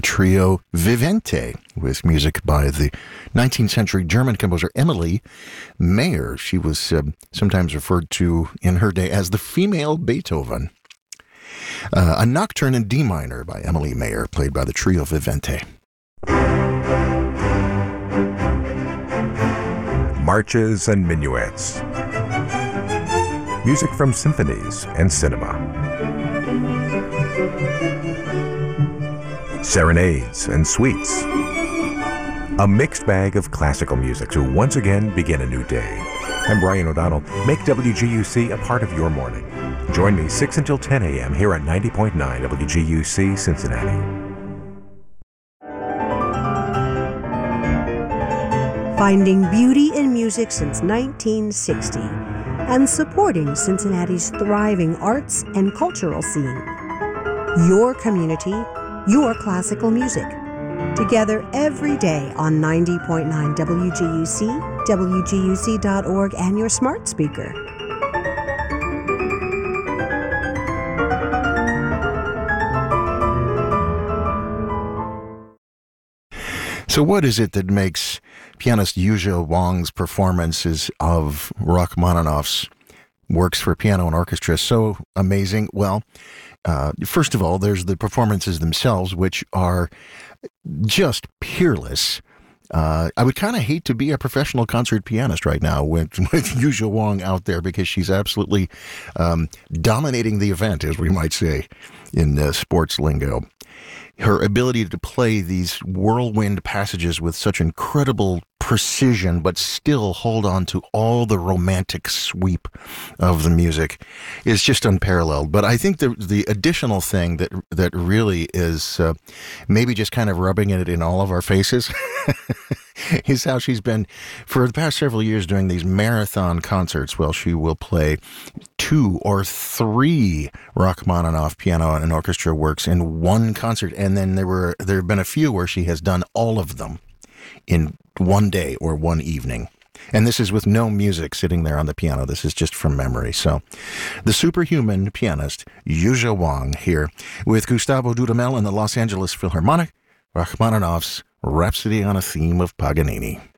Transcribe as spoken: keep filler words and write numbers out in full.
trio Vivente, with music by the nineteenth century German composer Emily Mayer. She was uh, sometimes referred to in her day as the female Beethoven. Uh, a Nocturne in D minor by Emily Mayer, played by the trio Vivente. Marches and minuets. Music from symphonies and cinema. Serenades and suites. A mixed bag of classical music to once again begin a new day. I'm Brian O'Donnell. Make W G U C a part of your morning. Join me six until ten a.m. here at ninety point nine W G U C Cincinnati. Finding beauty in music since nineteen sixty and supporting Cincinnati's thriving arts and cultural scene. Your community, your classical music. Together every day on ninety point nine W G U C, W G U C dot org, and your smart speaker. So what is it that makes pianist Yuzha Wang's performances of Rachmaninoff's works for piano and orchestra so amazing? Well, uh, first of all, there's the performances themselves, which are just peerless. Uh, I would kind of hate to be a professional concert pianist right now with, with Yuzha Wang out there, because she's absolutely um, dominating the event, as we might say in uh, sports lingo. Her ability to play these whirlwind passages with such incredible precision, but still hold on to all the romantic sweep of the music, is just unparalleled. But I think the the additional thing that that really is uh, maybe just kind of rubbing it in all of our faces is how she's been, for the past several years, doing these marathon concerts. Well, she will play two or three Rachmaninoff piano and orchestra works in one concert, and then there were there have been a few where she has done all of them in one day or one evening. And this is with no music sitting there on the piano. This is just from memory. So the superhuman pianist Yuzha Wang here with Gustavo Dudamel and the Los Angeles Philharmonic, Rachmaninoff's Rhapsody on a Theme of Paganini.